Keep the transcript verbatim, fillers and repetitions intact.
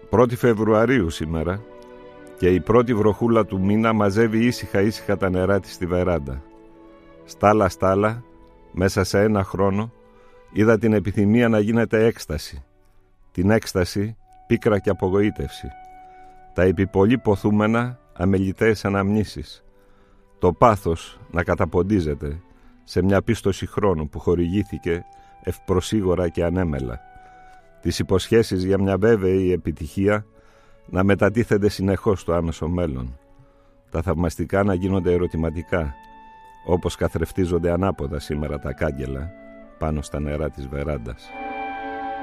πρώτη Φεβρουαρίου σήμερα και η πρώτη βροχούλα του μήνα μαζεύει ήσυχα ήσυχα τα νερά της στη βεράντα. Στάλα στάλα, μέσα σε ένα χρόνο, είδα την επιθυμία να γίνεται έκσταση. Την έκσταση, πίκρα και απογοήτευση. Τα επιπολή ποθούμενα, αμεληταίες αναμνήσεις. Το πάθος να καταποντίζεται σε μια πίστοση χρόνου που χορηγήθηκε ευπροσίγορα και ανέμελα. Τις υποσχέσεις για μια βέβαιη επιτυχία να μετατίθενται συνεχώς στο άμεσο μέλλον. Τα θαυμαστικά να γίνονται ερωτηματικά, όπως καθρεφτίζονται ανάποδα σήμερα τα κάγκελα πάνω στα νερά της βεράντας.